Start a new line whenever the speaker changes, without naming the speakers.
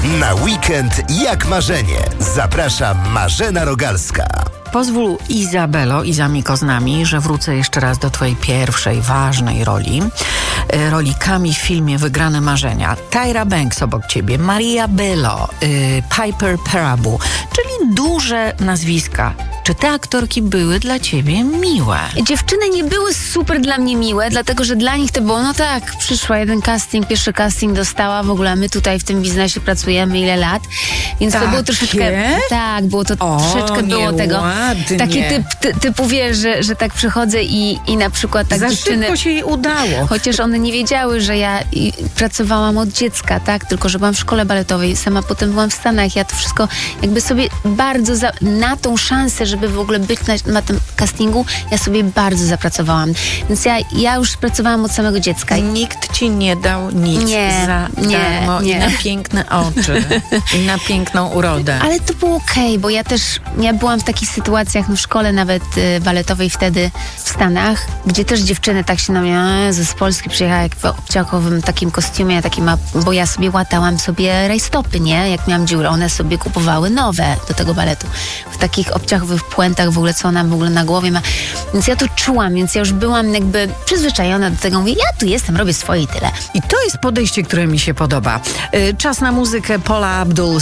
Na weekend jak marzenie. Zaprasza Marzena Rogalska.
Pozwól, Izabelo, Izamiko z nami, że wrócę jeszcze raz do twojej pierwszej ważnej roli. Roli Kami w filmie Wygrane Marzenia. Tyra Banks obok ciebie, Maria Bello, Piper Perabo, czyli duże nazwiska. Czy te aktorki były dla ciebie miłe?
Dziewczyny nie były super dla mnie miłe, dlatego że dla nich to było, no tak, przyszła jeden casting, pierwszy casting dostała, w ogóle my tutaj w tym biznesie pracujemy ile lat, więc to było troszeczkę, tak, było to troszeczkę było tego, taki typu wiesz, że tak przychodzę i na przykład tak
za
dziewczyny,
szybko się jej udało.
chociaż one nie wiedziały, że ja pracowałam od dziecka, tak, tylko że byłam w szkole baletowej, sama potem byłam w Stanach, ja to wszystko jakby sobie bardzo na tą szansę, żeby w ogóle być na tym castingu, ja sobie bardzo zapracowałam. Więc ja już pracowałam od samego dziecka.
Nikt ci nie dał nic za darmo i na piękne oczy, i na piękną urodę.
Ale to było okej, bo ja byłam w takich sytuacjach, no w szkole nawet baletowej wtedy w Stanach, gdzie też dziewczyny tak się na mnie, z Polski przyjechała jak w obciachowym takim kostiumie, bo ja sobie łatałam sobie rajstopy, nie? Jak miałam dziurę, one sobie kupowały nowe do tego baletu. W takich obciachowych puentach w ogóle, co ona w ogóle na głowie ma. Więc ja to czułam, więc ja już byłam jakby przyzwyczajona do tego. Mówię, ja tu jestem, robię swoje i tyle.
I to jest podejście, które mi się podoba. Czas na muzykę. Paula Abdul,